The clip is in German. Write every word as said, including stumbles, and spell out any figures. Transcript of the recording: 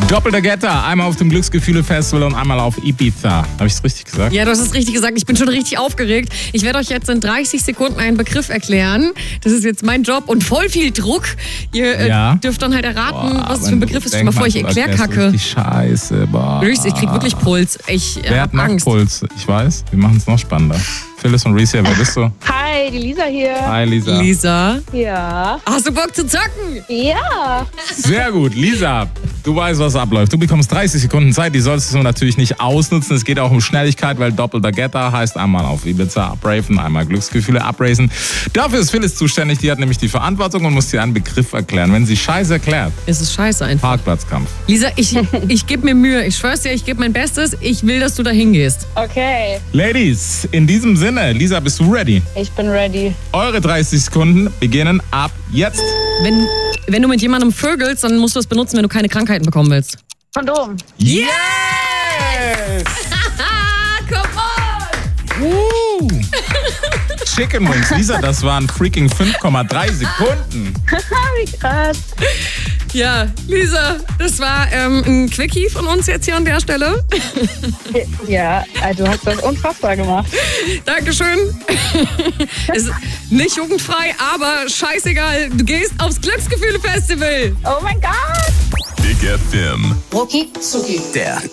Doppelter Getter, einmal auf dem Glücksgefühle-Festival und einmal auf Ibiza. Habe ich es richtig gesagt? Ja, du hast es richtig gesagt. Ich bin schon richtig aufgeregt. Ich werde euch jetzt in dreißig Sekunden einen Begriff erklären. Das ist jetzt mein Job und voll viel Druck. Ihr äh, Ja. dürft dann halt erraten, Boah, was es für ein Begriff ist, bevor ich erklärkacke. Die Scheiße, boah. Luis, ich krieg wirklich Puls. Ich äh, Wer hat hab noch Angst. Puls? Ich weiß, wir machen es noch spannender. Phyllis und Reese, wer bist du? Hi, die Lisa hier. Hi, Lisa. Lisa, Ja. hast du Bock zu zocken? Ja. Sehr gut, Lisa, du weißt, was abläuft. Du bekommst dreißig Sekunden Zeit, die solltest du natürlich nicht ausnutzen. Es geht auch um Schnelligkeit, weil doppelter Getter heißt einmal auf Ibiza abraven, einmal Glücksgefühle abracen. Dafür ist Phyllis zuständig, die hat nämlich die Verantwortung und muss dir einen Begriff erklären. Wenn sie Scheiße erklärt, Es ist scheiße einfach. Parkplatzkampf. Lisa, ich, ich gebe mir Mühe. Ich schwör's dir, ich gebe mein Bestes. Ich will, dass du da hingehst. Okay. Ladies, in diesem Sinne, Lisa, bist du ready? Ich bin ready. Eure dreißig Sekunden beginnen ab jetzt. Wenn, wenn du mit jemandem vögelst, dann musst du es benutzen, wenn du keine Krankheiten bekommen willst. Kondom. Yes! Ah, come on! Uh. Chicken Wings, Lisa, das waren freaking fünf Komma drei Sekunden. Wie krass. Ja, Lisa, das war ähm, ein Quickie von uns jetzt hier an der Stelle. Ja, also du hast das unfassbar gemacht. Dankeschön. Es ist nicht jugendfrei, aber scheißegal. Du gehst aufs Glücksgefühle-Festival. Oh mein Gott. Big F M. Rucki Zucki. Der